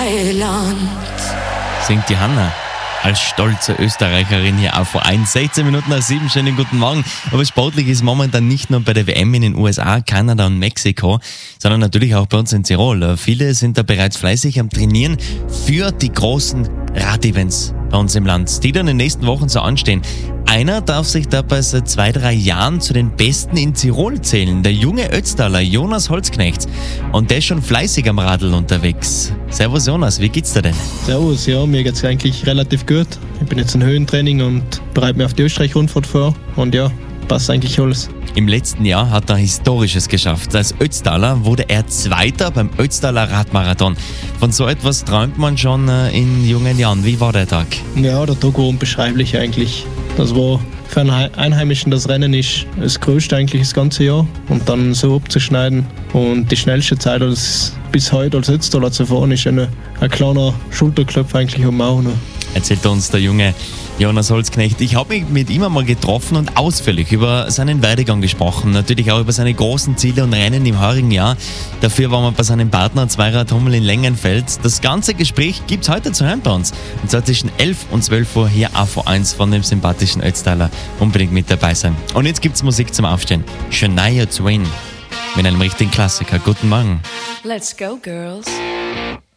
Singt die Hanna als stolze Österreicherin hier auf Verein. 16 Minuten nach 7, schönen guten Morgen. Aber sportlich ist momentan nicht nur bei der WM in den USA, Kanada und Mexiko, sondern natürlich auch bei uns in Tirol. Viele sind da bereits fleißig am Trainieren für die großen Radevents bei uns im Land, die dann in den nächsten Wochen so anstehen. Einer darf sich dabei seit 2-3 Jahren zu den Besten in Tirol zählen, der junge Ötztaler Jonas Holzknecht. Und der ist schon fleißig am Radl unterwegs. Servus Jonas, wie geht's dir denn? Servus, ja, mir geht's eigentlich relativ gut. Ich bin jetzt in Höhentraining und bereite mich auf die Österreich-Rundfahrt vor. Und ja, passt eigentlich alles. Im letzten Jahr hat er Historisches geschafft. Als Ötztaler wurde er Zweiter beim Ötztaler Radmarathon. Von so etwas träumt man schon in jungen Jahren. Wie war der Tag? Ja, der Tag war unbeschreiblich eigentlich. Das war für einen Einheimischen das Rennen ist das Größte eigentlich das ganze Jahr. Und dann so abzuschneiden und die schnellste Zeit bis heute als Ötztaler zu fahren, ist ein kleiner Schulterklopf eigentlich am Maul. Erzählt uns der junge Jonas Holzknecht. Ich habe mich mit ihm einmal getroffen und ausführlich über seinen Werdegang gesprochen. Natürlich auch über seine großen Ziele und Rennen im heurigen Jahr. Dafür waren wir bei seinem Partner Zweiradhummel in Lengenfeld. Das ganze Gespräch gibt es heute zu hören bei uns. Und zwar zwischen 11 und 12 Uhr hier auf V1 von dem sympathischen Ötztaler. Unbedingt mit dabei sein. Und jetzt gibt es Musik zum Aufstehen. Shania Twain mit einem richtigen Klassiker. Guten Morgen. Let's go, girls.